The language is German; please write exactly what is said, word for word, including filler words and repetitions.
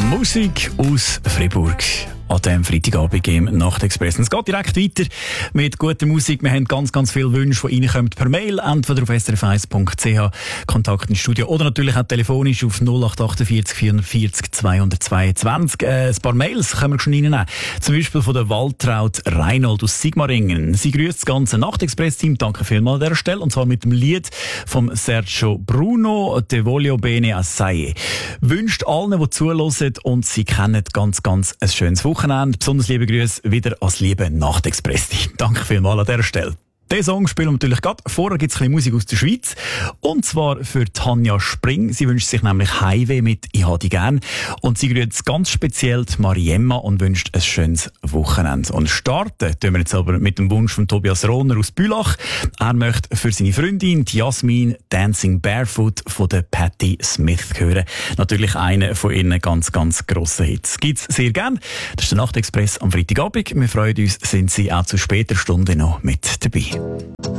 Musik aus Fribourg an diesem Freitagabend im Nachtexpress. Es geht direkt weiter mit guter Musik. Wir haben ganz, ganz viele Wünsche, die reinkommen per Mail, entweder auf s r f eins punkt c h, Kontakt ins Studio, oder natürlich auch telefonisch auf null acht vier acht vier vier null zweihundertzweiundzwanzig. Äh, ein paar Mails können wir schon reinnehmen. Zum Beispiel von der Waltraud Reinhold aus Sigmaringen. Sie grüßt das ganze Nachtexpress-Team. Danke vielmals an dieser Stelle. Und zwar mit dem Lied von Sergio Bruno, «Te voglio bene assai». Wünscht allen, die zuhören und sie kennen ganz, ganz ein schönes Wochenende. Besonders liebe Grüße wieder als liebe Nachtexpress-Team. Danke vielmals an dieser Stelle. Den Song spielen wir natürlich gerade. Vorher gibt es ein bisschen Musik aus der Schweiz. Und zwar für Tanja Spring. Sie wünscht sich nämlich Heimweh mit «Ich habe dich gern». Und sie grüßt ganz speziell die Mariemma und wünscht ein schönes Wochenende. Und starten tun wir jetzt aber mit dem Wunsch von Tobias Rohner aus Bülach. Er möchte für seine Freundin, die Jasmin, «Dancing Barefoot» von der Patti Smith hören. Natürlich einer von ihren ganz, ganz grossen Hits. Gibt's sehr gern. Das ist der Nachtexpress am Freitagabend. Wir freuen uns, sind Sie auch zu später Stunde noch mit dabei.